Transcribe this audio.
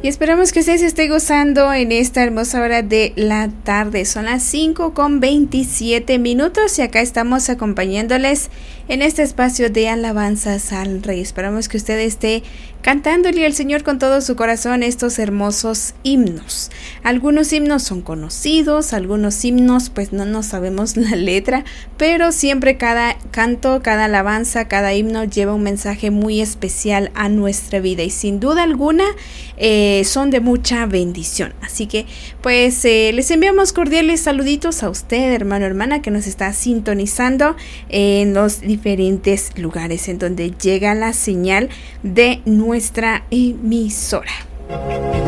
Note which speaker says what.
Speaker 1: Y esperamos que usted se esté gozando en esta hermosa hora de la tarde. Son las 5:27 y acá estamos acompañándoles en este espacio de alabanzas al Rey. Esperamos que usted esté cantándole al Señor con todo su corazón estos hermosos himnos. Algunos himnos son conocidos, algunos himnos pues no sabemos la letra, pero siempre cada canto, cada alabanza, cada himno lleva un mensaje muy especial a nuestra vida y sin duda alguna son de mucha bendición. Así que pues les enviamos cordiales saluditos a usted, hermano, hermana, que nos está sintonizando en los diferentes lugares en donde llega la señal de nuestra emisora.